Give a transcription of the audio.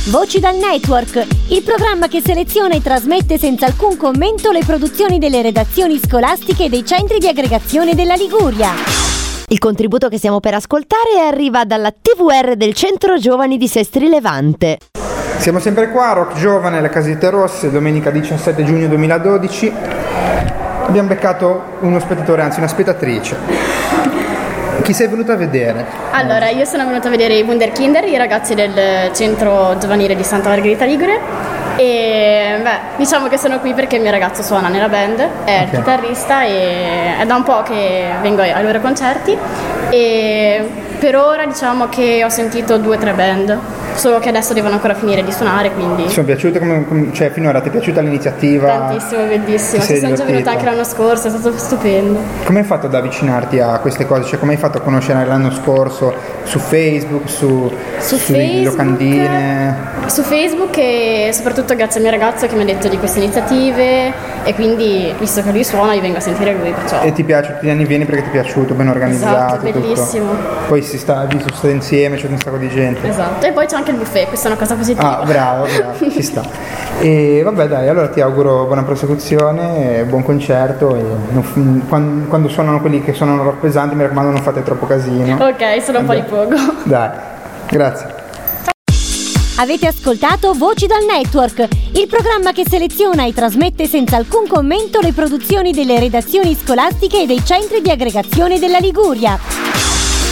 Voci dal Network, il programma che seleziona e trasmette senza alcun commento le produzioni delle redazioni scolastiche e dei centri di aggregazione della Liguria. Il contributo che stiamo per ascoltare arriva dalla TVR del Centro Giovani di Sestri Levante. Siamo sempre qua, Rock Giovane, le Casette Rosse, domenica 17 giugno 2012. Abbiamo beccato uno spettatore, anzi una spettatrice. Chi sei venuta a vedere? Allora, io sono venuta a vedere i Wunderkinder, i ragazzi del centro giovanile di Santa Margherita Ligure. E diciamo che sono qui perché il mio ragazzo suona nella band, è il chitarrista e è da un po' che vengo ai loro concerti. E per ora diciamo che ho sentito 2 o 3 band, solo che adesso devono ancora finire di suonare, quindi... Ti sono piaciute? Cioè finora ti è piaciuta l'iniziativa? Tantissimo, bellissimo, ci sono già venuta anche l'anno scorso, è stato stupendo. Come hai fatto ad avvicinarti a queste cose? Cioè come hai fatto a conoscere l'anno scorso? Su Facebook, sulle locandine? Su Facebook e soprattutto grazie al mio ragazzo che mi ha detto di queste iniziative e quindi visto che lui suona io vengo a sentire lui, perciò... E ti piace, tutti gli anni vieni perché ti è piaciuto, ben organizzato? Esatto, bellissimo. Tutto. Poi si sta insieme, c'è un sacco di gente. Esatto, e poi c'è anche il buffet, questa è una cosa positiva. Ah, bravo, ci sta. E vabbè dai, allora ti auguro buona prosecuzione, buon concerto e quando suonano quelli che suonano rock pesante mi raccomando non fate troppo casino. Ok, sono un po' di poco. Dai, grazie. Avete ascoltato Voci dal Network, il programma che seleziona e trasmette senza alcun commento le produzioni delle redazioni scolastiche e dei centri di aggregazione della Liguria.